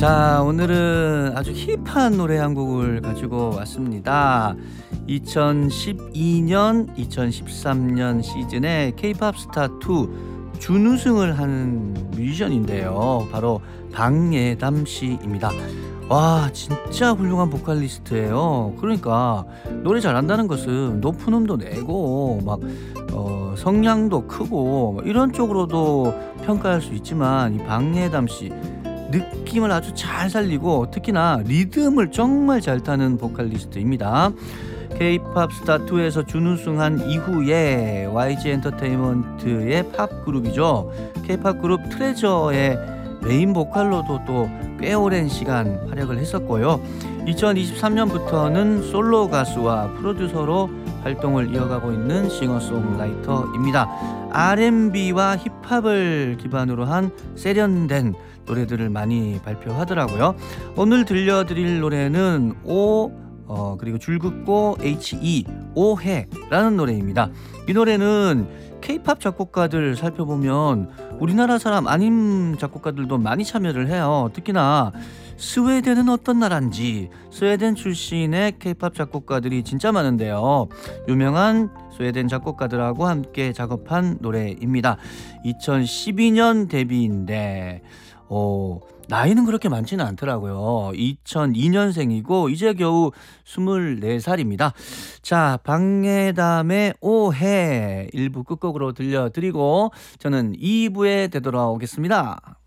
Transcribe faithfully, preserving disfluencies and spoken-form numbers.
자, 오늘은 아주 힙한 노래 한 곡을 가지고 왔습니다. 이천십이 년, 이천십삼 년 시즌에 케이팝 스타 투 준우승을 한 뮤지션인데요. 바로 방예담 씨입니다. 와, 진짜 훌륭한 보컬리스트예요. 그러니까 노래 잘한다는 것은 높은 음도 내고 막 어, 성량도 크고 이런 쪽으로도 평가할 수 있지만, 이 방예담 씨 느낌을 아주 잘 살리고 특히나 리듬을 정말 잘 타는 보컬리스트입니다. 케이팝 스타 투에서 준우승한 이후에 와이지 엔터테인먼트의 팝 그룹이죠. 케이팝 그룹 트레저의 메인 보컬로도 또 꽤 오랜 시간 활약을 했었고요. 이천이십삼 년부터는 솔로 가수와 프로듀서로 활동을 이어가고 있는 싱어송라이터입니다. 알앤비와 힙합을 기반으로 한 세련된 노래들을 많이 발표하더라고요. 오늘 들려드릴 노래는 오 어, 그리고 줄긋고 에이치 오해라는 노래입니다. 이 노래는 케이팝 작곡가들 살펴보면 우리나라 사람 아닌 작곡가들도 많이 참여를 해요. 특히나 스웨덴은 어떤 나라인지 스웨덴 출신의 케이팝 작곡가들이 진짜 많은데요. 유명한 스웨덴 작곡가들하고 함께 작업한 노래입니다. 이천십이 년 데뷔인데 어, 나이는 그렇게 많지는 않더라고요. 이천이 년생이고 이제 겨우 스물네 살입니다. 자, 방예담의 오해 일 부 끝곡으로 들려드리고 저는 이 부에 되돌아오겠습니다.